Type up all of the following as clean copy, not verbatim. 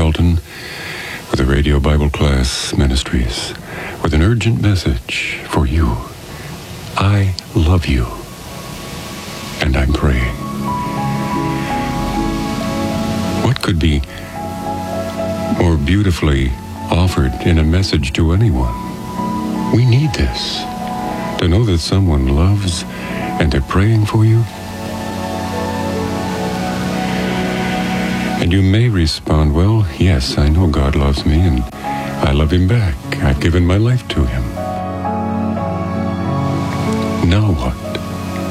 Shelton with the Radio Bible Class Ministries with an urgent message for you. I love you, and I'm praying. What could be more beautifully offered in a message to anyone? We need this, to know that someone loves and they're praying for you. And you may respond, well, yes, I know God loves me and I love him back. I've given my life to him. Now what?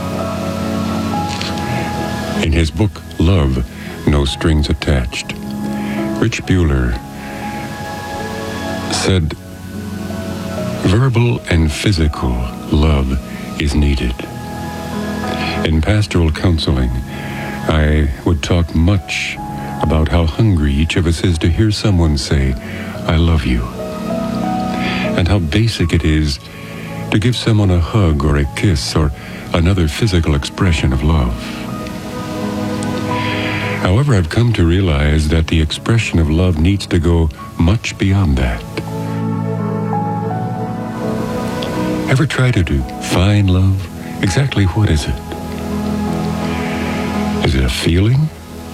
In his book, Love, No Strings Attached, Rich Buehler said, verbal and physical love is needed. In pastoral counseling, I would talk much about how hungry each of us is to hear someone say, I love you, and how basic it is to give someone a hug or a kiss or another physical expression of love. However, I've come to realize that the expression of love needs to go much beyond that. Ever try to define love? Exactly what is it? Is it a feeling?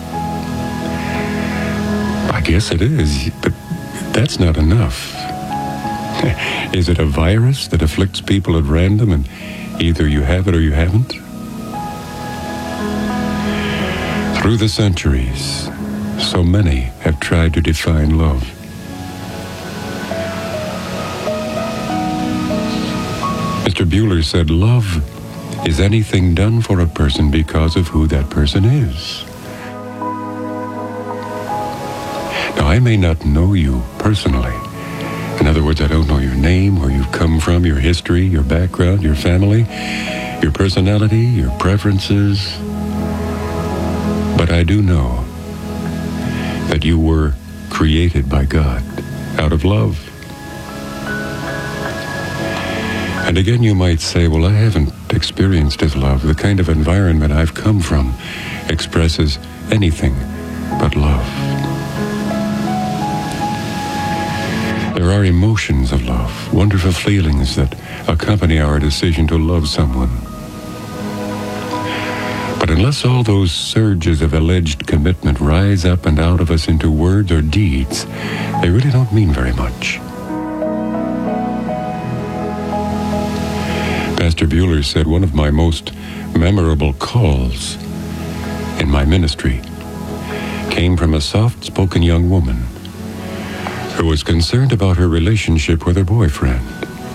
I guess it is, but that's not enough. Is it a virus that afflicts people at random and either you have it or you haven't? Through the centuries, so many have tried to define love. Mr. Buehler said, love is anything done for a person because of who that person is. Now, I may not know you personally. In other words, I don't know your name, where you've come from, your history, your background, your family, your personality, your preferences. But I do know that you were created by God out of love. And again, you might say, well, I haven't experienced his love. The kind of environment I've come from expresses anything but love. There are emotions of love, wonderful feelings that accompany our decision to love someone. But unless all those surges of alleged commitment rise up and out of us into words or deeds, they really don't mean very much. Pastor Buehler said one of my most memorable calls in my ministry came from a soft-spoken young woman who was concerned about her relationship with her boyfriend.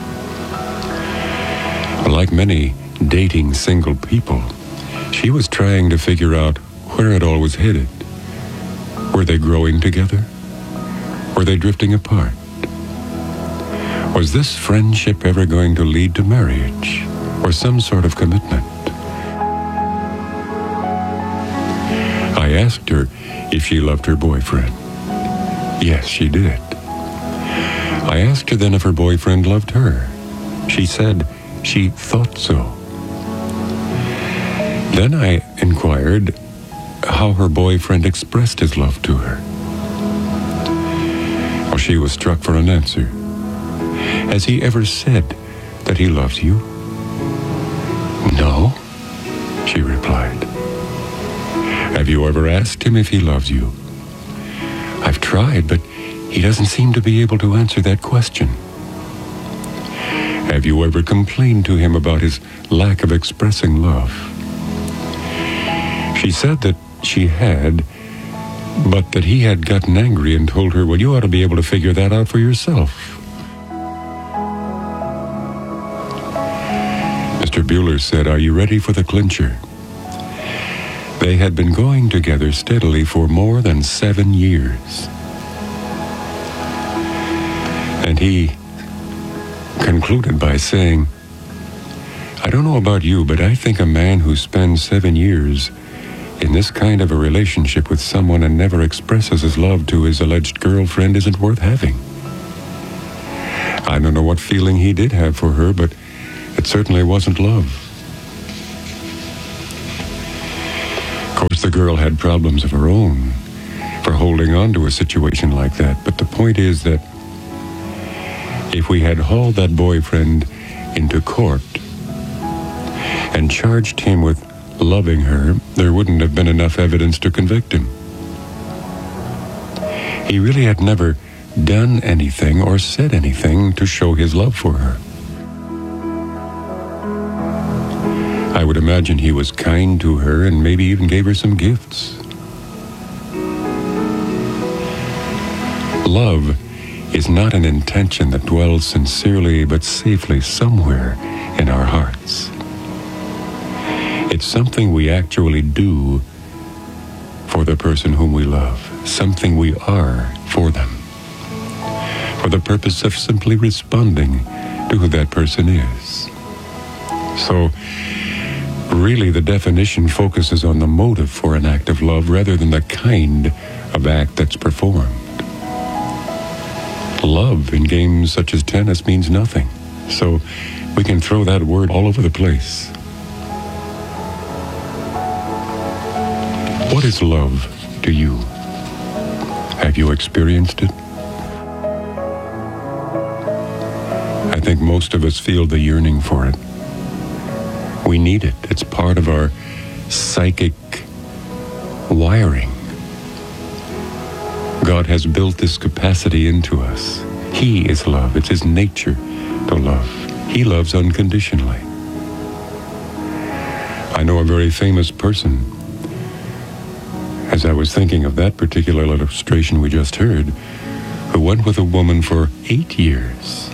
Like many dating single people, she was trying to figure out where it all was headed. Were they growing together? Were they drifting apart? Was this friendship ever going to lead to marriage or some sort of commitment? I asked her if she loved her boyfriend. Yes, she did. I asked her then if her boyfriend loved her. She said she thought so. Then I inquired how her boyfriend expressed his love to her. Well, she was struck for an answer. Has he ever said that he loves you? No, she replied. Have you ever asked him if he loves you? I've tried, but he doesn't seem to be able to answer that question. Have you ever complained to him about his lack of expressing love? She said that she had, but that he had gotten angry and told her, well, you ought to be able to figure that out for yourself. Mr. Buehler said, are you ready for the clincher? They had been going together steadily for more than 7 years. And he concluded by saying, I don't know about you, but I think a man who spends 7 years in this kind of a relationship with someone and never expresses his love to his alleged girlfriend isn't worth having. I don't know what feeling he did have for her, but it certainly wasn't love. Of course, the girl had problems of her own. for holding on to a situation like that. But the point is that if we had hauled that boyfriend into court and charged him with loving her, there wouldn't have been enough evidence to convict him. He really had never done anything or said anything to show his love for her. I would imagine he was kind to her and maybe even gave her some gifts. Love is not an intention that dwells sincerely but safely somewhere in our hearts. It's something we actually do for the person whom we love, something we are for them, for the purpose of simply responding to who that person is. So, really, the definition focuses on the motive for an act of love rather than the kind of act that's performed. Love in games such as tennis means nothing, so we can throw that word all over the place. What is love to you? Have you experienced it? I think most of us feel the yearning for it. We need it. It's part of our psychic wiring. God has built this capacity into us. He is love. It's His nature to love. He loves unconditionally. I know a very famous person, as I was thinking of that particular illustration we just heard, who went with a woman for 8 years.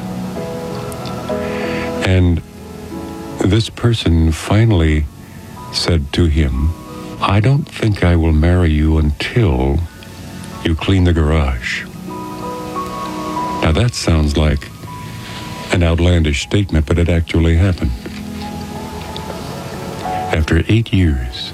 And this person finally said to him, "I don't think I will marry you until you clean the garage." Now that sounds like an outlandish statement, but it actually happened. After 8 years.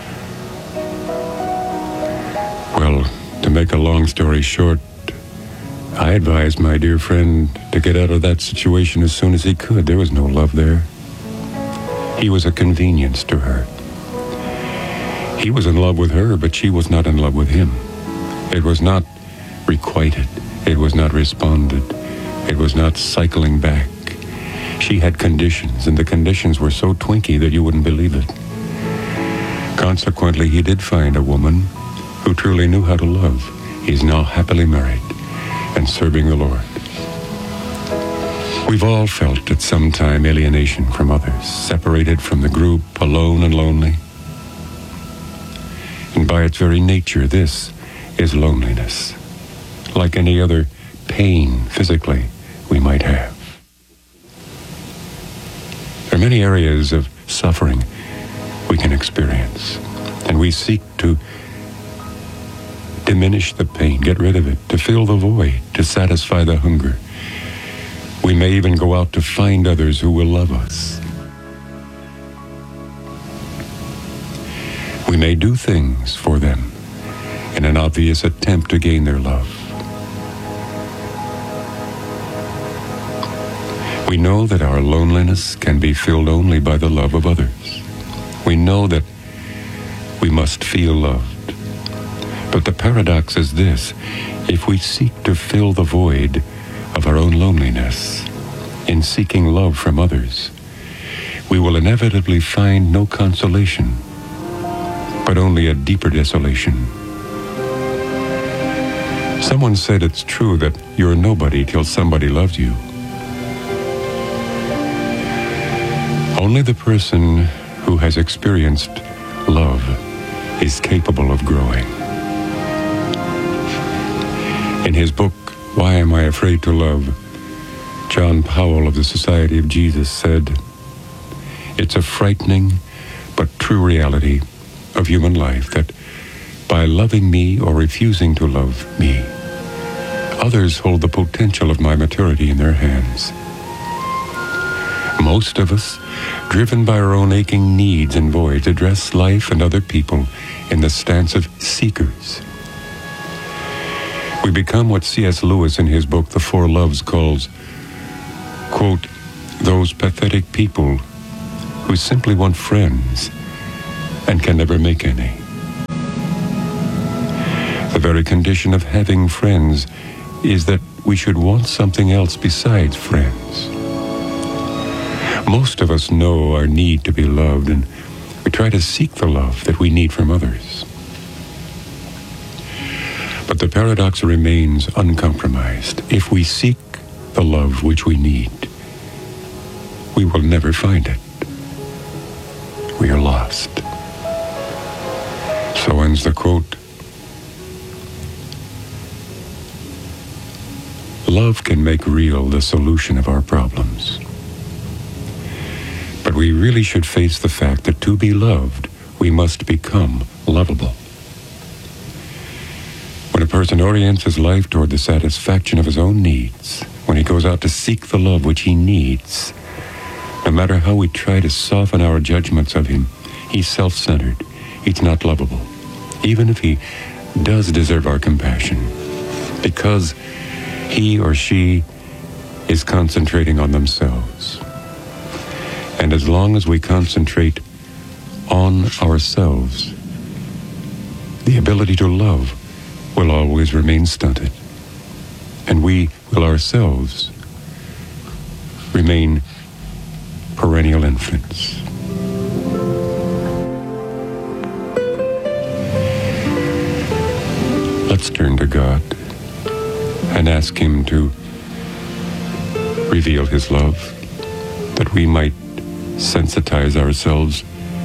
Well, to make a long story short, I advised my dear friend to get out of that situation as soon as he could. There was no love there. He was a convenience to her. He was in love with her, but she was not in love with him. It was not requited. It was not responded. It was not cycling back. She had conditions, and the conditions were so twinky that you wouldn't believe it. Consequently, he did find a woman who truly knew how to love. He's now happily married and serving the Lord. We've all felt at some time alienation from others, separated from the group, alone and lonely. And by its very nature, this is loneliness, like any other pain physically we might have. There are many areas of suffering we can experience, and we seek to diminish the pain, get rid of it, to fill the void, to satisfy the hunger. We may even go out to find others who will love us. We may do things for them in an obvious attempt to gain their love. We know that our loneliness can be filled only by the love of others. We know that we must feel loved. But the paradox is this: if we seek to fill the void of our own loneliness in seeking love from others, we will inevitably find no consolation, but only a deeper desolation. Someone said it's true that you're nobody till somebody loves you. Only the person who has experienced love is capable of growing. In his book, Why Am I Afraid to Love?, John Powell of the Society of Jesus said, "It's a frightening but true reality of human life that by loving me or refusing to love me, others hold the potential of my maturity in their hands. Most of us, driven by our own aching needs and voids, address life and other people in the stance of seekers. We become what C.S. Lewis in his book, The Four Loves, calls, quote, those pathetic people who simply want friends and can never make any. The very condition of having friends is that we should want something else besides friends. Most of us know our need to be loved, and we try to seek the love that we need from others. But the paradox remains uncompromised. If we seek the love which we need, we will never find it. We are lost. So ends the quote. Love can make real the solution of our problems. But we really should face the fact that to be loved, we must become lovable. When a person orients his life toward the satisfaction of his own needs, when he goes out to seek the love which he needs, no matter how we try to soften our judgments of him, he's self-centered. He's not lovable, even if he does deserve our compassion, because he or she is concentrating on themselves. And as long as we concentrate on ourselves, the ability to love will always remain stunted, and we will ourselves remain perennial infants. Let's turn to God and ask Him to reveal His love, that we might sensitize ourselves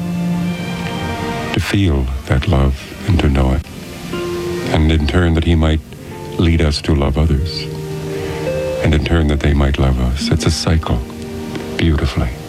to feel that love and to know it, and in turn that He might lead us to love others, and in turn that they might love us. It's a cycle, beautifully.